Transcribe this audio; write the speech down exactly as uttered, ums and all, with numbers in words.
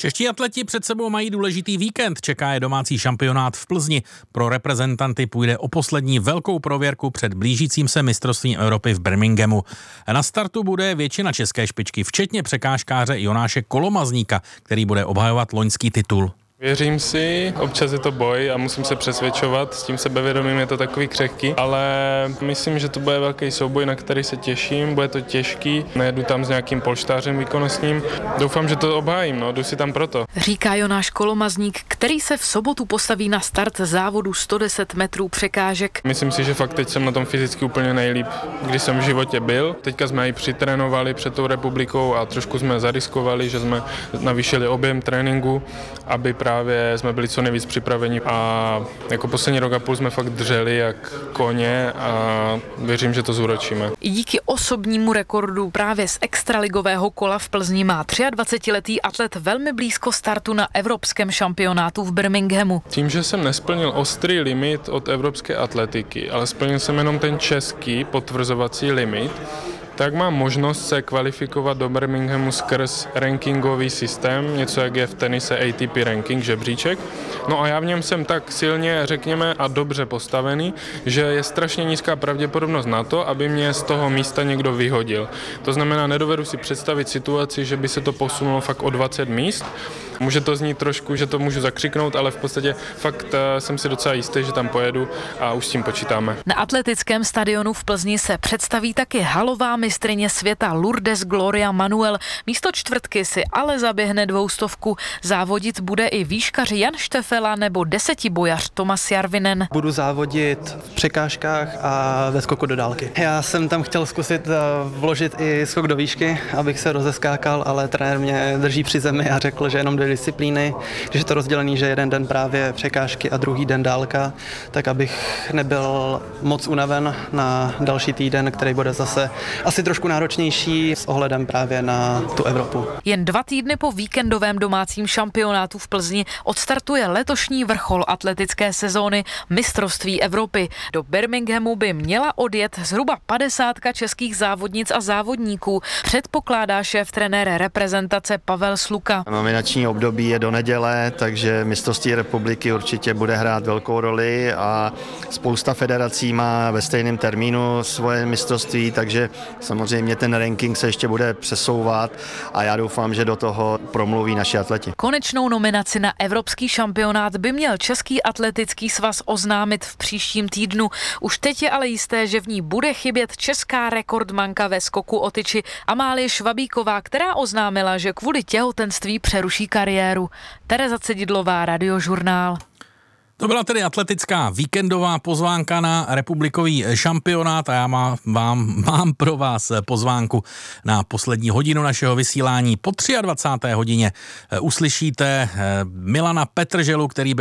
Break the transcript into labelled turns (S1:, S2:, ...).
S1: Čeští atleti před sebou mají důležitý víkend, čeká je domácí šampionát v Plzni. Pro reprezentanty půjde o poslední velkou prověrku před blížícím se mistrovstvím Evropy v Birminghamu. Na startu bude většina české špičky, včetně překážkáře Jonáše Kolomazníka, který bude obhajovat loňský titul.
S2: Věřím si, občas je to boj a musím se přesvědčovat, s tím sebevědomím je to takový křehký, ale myslím, že to bude velký souboj, na který se těším, bude to těžký, nejedu tam s nějakým polštářem výkonnostním, doufám, že to obhájím, no, jdu si tam proto.
S3: Říká Jonáš Kolomazník, který se v sobotu postaví na start závodu sto deset metrů překážek.
S2: Myslím si, že fakt teď jsem na tom fyzicky úplně nejlíp, když jsem v životě byl. Teďka jsme i přitrénovali před tou republikou a trošku jsme zariskovali, že jsme navýšili objem tréninku, aby právě Právě jsme byli co nejvíc připraveni a jako poslední rok a půl jsme fakt dřeli jak koně a věřím, že to zúročíme.
S3: I díky osobnímu rekordu právě z extraligového kola v Plzni má dvacetitříletý atlet velmi blízko startu na evropském šampionátu v Birminghamu.
S2: Tím, že jsem nesplnil ostrý limit od evropské atletiky, ale splnil jsem jenom ten český potvrzovací limit, tak mám možnost se kvalifikovat do Birminghamu skrz rankingový systém, něco jak je v tenise A T P ranking, žebříček. No a já v něm jsem tak silně, řekněme, a dobře postavený, že je strašně nízká pravděpodobnost na to, aby mě z toho místa někdo vyhodil. To znamená, nedovedu si představit situaci, že by se to posunulo fakt o dvacet míst. Může to znít trošku, že to můžu zakřiknout, ale v podstatě fakt jsem si docela jistý, že tam pojedu a už s tím počítáme.
S3: Na atletickém stadionu v Plzni se představí taky halová mistryně světa Lourdes Gloria Manuel. Místo čtvrtky si ale zaběhne dvoustovku. Závodit bude i výškař Jan Štefela nebo desetibojař Tomas Jarvinen.
S4: Budu závodit v překážkách a ve skoku do dálky. Já jsem tam chtěl zkusit vložit i skok do výšky, abych se rozeskákal, ale trenér mě drží při zemi a řekl, že jenom dvě disciplíny, když je to rozdělený, že jeden den právě překážky a druhý den dálka, tak abych nebyl moc unaven na další týden, který bude zase asi trošku náročnější s ohledem právě na tu Evropu.
S3: Jen dva týdny po víkendovém domácím šampionátu v Plzni odstartuje letošní vrchol atletické sezóny mistrovství Evropy. Do Birminghamu by měla odjet zhruba padesátka českých závodnic a závodníků, předpokládá šéf trenér reprezentace Pavel Sluka.
S5: Nominační období je do neděle, takže mistrovství republiky určitě bude hrát velkou roli a spousta federací má ve stejném termínu svoje mistrovství, takže samozřejmě ten ranking se ještě bude přesouvat a já doufám, že do toho promluví naši atleti.
S3: Konečnou nominaci na evropský šampionát by měl Český atletický svaz oznámit v příštím týdnu. Už teď je ale jisté, že v ní bude chybět česká rekordmanka ve skoku o tyči Amálie Švabíková, která oznámila, že kvůli těhotenství přeruší kariéru. Tereza Cedidlová, Radiožurnál.
S1: To byla tedy atletická víkendová pozvánka na republikový šampionát a já má, vám, mám pro vás pozvánku na poslední hodinu našeho vysílání. Po dvacáté třetí hodině uslyšíte Milana Petrželu, který byl